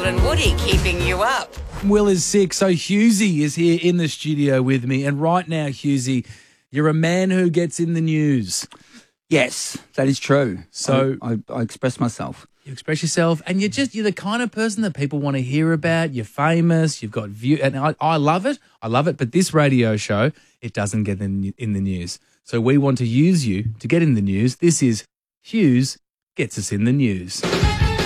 and Woody keeping you up. Will is sick, so Hughesy is here in the studio with me. And right now, Hughesy, you're a man who gets in the news. Yes, that is true. So I express myself. you express yourself, and you're the kind of person that people want to hear about. You're famous, you've got view, and I love it. I love it. But this radio show, it doesn't get in the news. So we want to use you to get in the news. This is Hughes Gets Us in the News. Here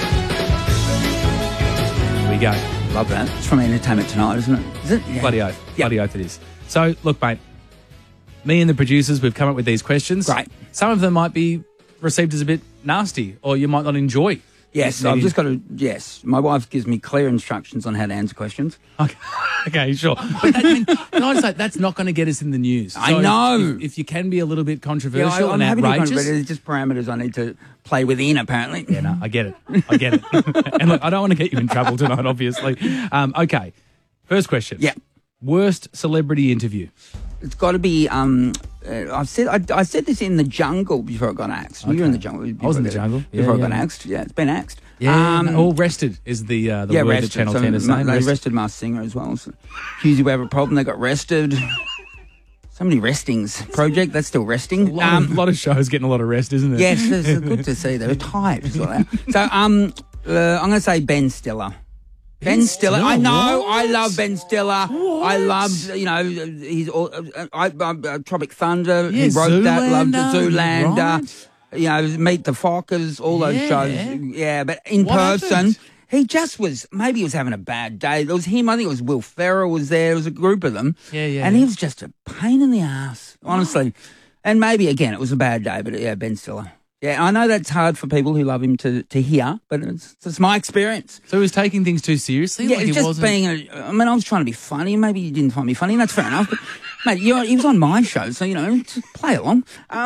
we go. Love that. It's from Entertainment Tonight, isn't it? Is it? Yeah. Bloody oath. Yep. Bloody oath it is. So, look, mate, me and the producers, we've come up with these questions. Great. Some of them might be received as a bit nasty or you might not enjoy. Yes, Maybe. I've just got to, yes. My wife gives me clear instructions on how to answer questions. Okay, sure. But can I just say, that's not going to get us in the news. I know. If you can be a little bit controversial and happy outrageous. but it's just parameters I need to play within, apparently. Yeah, no, I get it. And look, I don't want to get you in trouble tonight, obviously. Okay, first question. Yeah. Worst celebrity interview. It's got to be. I said this in the jungle before I got axed. Okay. You were in the jungle. I was in the jungle before I got axed. Yeah, it's been axed. All rested is the word that Channel 10 is saying. They arrested Masked Singer as well. So, Hughesy, we have a problem. They got rested. So many restings. Project, that's still resting. A lot of shows getting a lot of rest, isn't it? Yes, it's good to see. They're tight. So I'm going to say Ben Stiller. Ben Stiller. I know. I love Ben Stiller. What? I love, he's Tropic Thunder. Yeah, he wrote that. Loved Zoolander, Zoolander. Meet the Fockers, all those shows. Yeah, but in person, happened? he just was, maybe he was having a bad day. There was him. I think it was Will Ferrell was there. There was a group of them. And he was just a pain in the ass, honestly. And maybe, again, it was a bad day, but yeah, Ben Stiller. Yeah, I know that's hard for people who love him to hear, but it's my experience. So he was taking things too seriously? Yeah, like it's just being I was trying to be funny. Maybe you didn't find me funny, and that's fair enough. But, mate, he was on my show, so, just play along.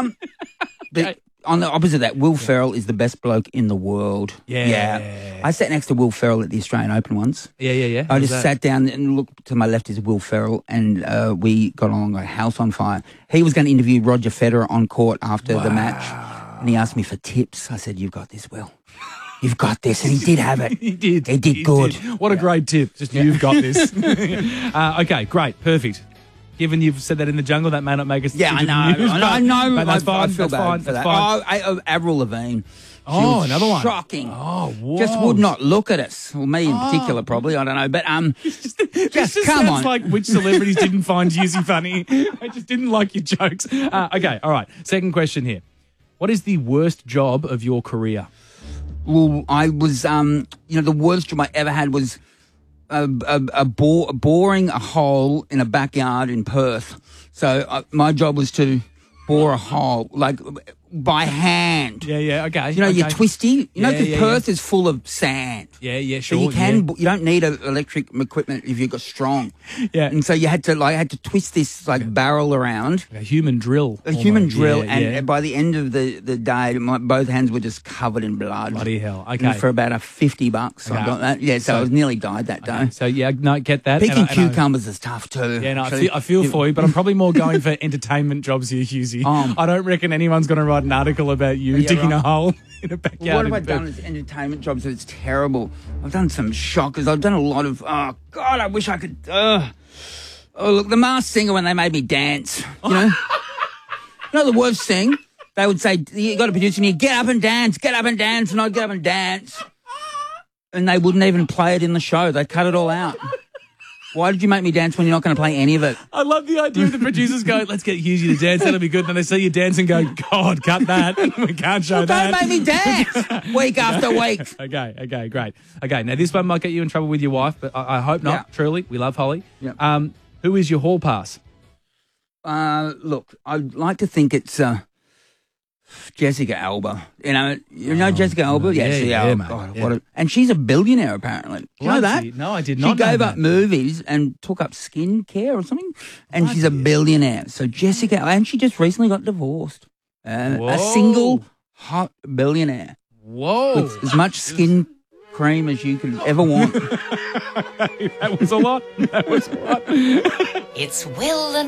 But on the opposite of that, Will Ferrell is the best bloke in the world. Yeah. I sat next to Will Ferrell at the Australian Open once. Yeah. I just sat down and looked to my left is Will Ferrell, and we got along like a house on fire. He was going to interview Roger Federer on court after the match. And he asked me for tips. I said, "You've got this, Will. You've got this." And he did have it. He did. He did good. What a great tip. Just you've got this. Okay, great. Perfect. Given you've said that in the jungle, that may not make us... Yeah, I know. But that's fine. I feel bad for that. Oh, Avril Lavigne. Oh, another one. Shocking. Oh, whoa. Just would not look at us. Well, me in particular, probably. I don't know. But just come on. Sounds like which celebrities didn't find Hughesy funny. I just didn't like your jokes. Okay, all right. Second question here. What is the worst job of your career? Well, I was, the worst job I ever had was boring a hole in a backyard in Perth. So my job was to bore a hole, like by hand. Yeah, okay. You're twisty. Perth yeah. is full of sand. Yeah, So sure. you don't need electric equipment if you've got strong. Yeah. And so you had to twist this barrel around. A human drill. A human drill. And by the end of the day, both hands were just covered in blood. Bloody hell. Okay. And for about $50, I got that. Yeah, so I nearly died that day. So, get that. Picking cucumbers is tough too. Yeah, no, I feel for you, but I'm probably more going for entertainment jobs here, Hughesy. I don't reckon anyone's going to write an article about you digging a hole in a backyard. What have I done as entertainment jobs? It's terrible. I've done some shockers. I've done a lot of, oh, God, I wish I could, Oh, look, the Masked Singer when they made me dance, You know the worst thing? They would say, you got a producer in here, get up and dance, and I'd get up and dance. And they wouldn't even play it in the show. They cut it all out. Why did you make me dance when you're not going to play any of it? I love the idea of the producers going, let's get Hughesy to dance, that'll be good. Then they see you dance and go, God, cut that. We can't show that. Don't make me dance week after week. Okay, great. Okay, now this one might get you in trouble with your wife, but I hope not. Yeah. Truly, we love Holly. Yeah. Who is your hall pass? Look, I'd like to think it's Jessica Alba. You know Jessica Alba? Yeah, mate. God, and she's a billionaire, apparently. Do you know that? No, I did not. She gave up movies and took up skincare or something, and she's a billionaire. So Jessica, and she just recently got divorced. A single hot billionaire. Whoa. With as much skin cream as you could ever want. That was a lot. It's Will and